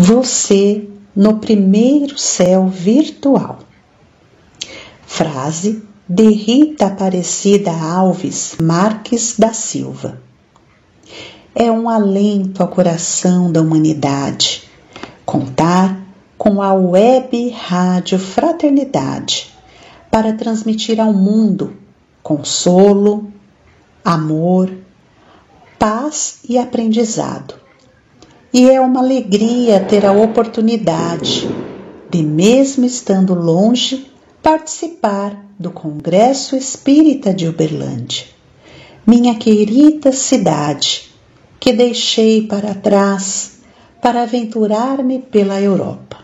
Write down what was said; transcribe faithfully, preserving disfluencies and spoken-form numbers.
Você no primeiro céu virtual. Frase de Rita Aparecida Alves Marques da Silva. É um alento ao coração da humanidade contar com a Web Rádio Fraternidade para transmitir ao mundo consolo, amor, paz e aprendizado. E é uma alegria ter a oportunidade de, mesmo estando longe, participar do Congresso Espírita de Uberlândia, minha querida cidade, que deixei para trás para aventurar-me pela Europa.